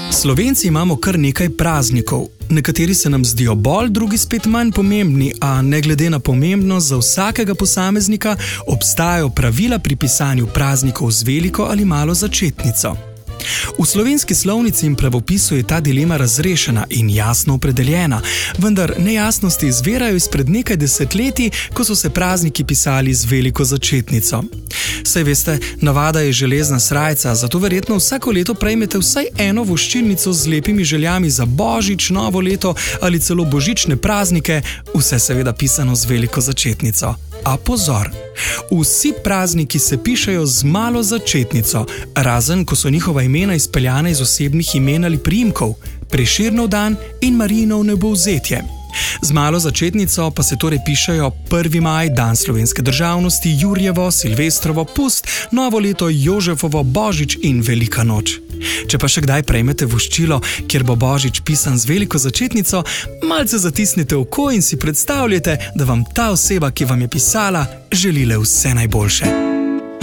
Slovenci imamo kar nekaj praznikov. Nekateri se nam zdijo bolj, drugi spet manj pomembni, a ne glede na pomembnost za vsakega posameznika, obstajajo pravila pri pisanju praznikov z veliko ali malo začetnico. V slovenski slovnici in pravopisu je ta dilema razrešena in jasno opredeljena, vendar nejasnosti izvirajo izpred nekaj desetletij, ko so se prazniki pisali z veliko začetnico. Saj veste, navada je železna srajca, zato verjetno vsako leto prejmete vsaj eno voščilnico z lepimi željami za božič, novo leto ali celo božične praznike, vse seveda pisano z veliko začetnico. A pozor! Vsi prazniki se pišejo z malo začetnico, razen ko so njihova imena izpeljana iz osebnih imen ali priimkov, Prešernov dan in Marijinov nebovzetje. Z malo začetnico pa se torej pišejo 1. maj, dan slovenske državnosti, Jurjevo, Silvestrovo, pust, novo leto, Jožefovo, božič in velika noč. Če pa še kdaj prejmete voščilo, kjer bo božič pisan z veliko začetnico, malce zatisnite oko in si predstavljate, da vam ta oseba, ki vam je pisala, želi le vse najboljše.